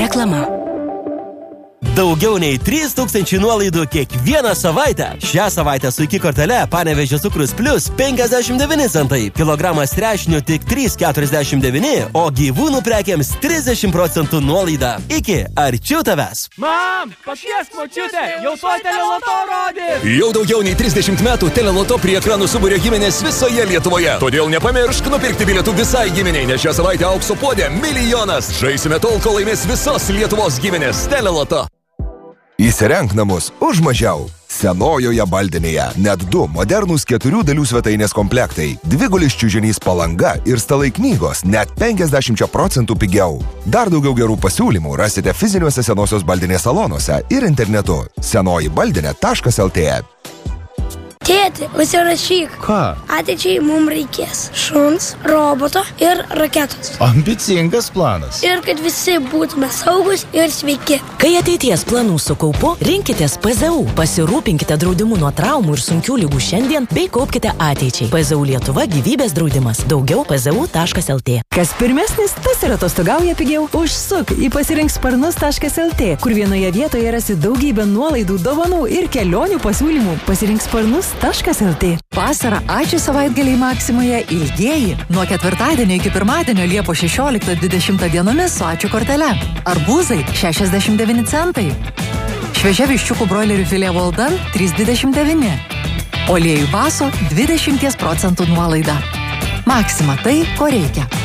Reklama. Daugiau nei 3000 nuolaidų kiekvieną savaitę. Šią savaitę su iki kortele Panevėžio cukrus plus 59 centai. Kilogramas trešnių tik 3,49, o gyvūnų prekiams 30% nuolaida. Iki arčiau tavęs. Mam, pakviesk močiutę, jau to Teleloto rodys. Jau daugiau nei 30 metų Teleloto prie ekranų subūrė giminės visoje Lietuvoje. Todėl nepamiršk nupirkti bilietų visai giminiai, nes šią savaitę aukso puodė 1 milijonas. Žaisime tol, kol laimės visos Lietuvos giminės. Teleloto. Įsirenk namus už mažiau. Senojoje Baldinėje net 2 modernūs 4 dalių svetainės komplektai, 2 gulis čiužinys palanga ir stalai knygos net 50% pigiau. Dar daugiau gerų pasiūlymų rasite fiziniuose Senosios Baldinės salonuose ir internetu senojibaldinė.lt. Tėti, užsirašyk. Ką? Ateičiai mums reikės šuns, roboto ir raketos. Ambicingas planas. Ir kad visi būtume saugus ir sveiki. Kai ateities planų su kaupu, rinkitės PZU. Pasirūpinkite draudimu nuo traumų ir sunkių ligų šiandien, bei kaupkite ateičiai. PZU Lietuva gyvybės draudimas. Daugiau pzu.lt. Kas pirmesnis, tas ir atostogauja pigiau. Užsuk į pasirinksparnus.lt, kur vienoje vietoje rasi daugybę nuolaidų, dovanų ir kelionių pasiūlymų. Pasirink sparnus.lt. Vasarą ačiū savaitgaliai Maksimoje ilgieji. Nuo ketvirtadienio iki pirmadienio Liepos 16-20 dienomis su ačiū kortele. Arbūzai 69 centai. Šviežia viščiukų broilerių filė Voldan 3,29. Oliejų baso 20% nuolaida. Maksima tai, ko reikia.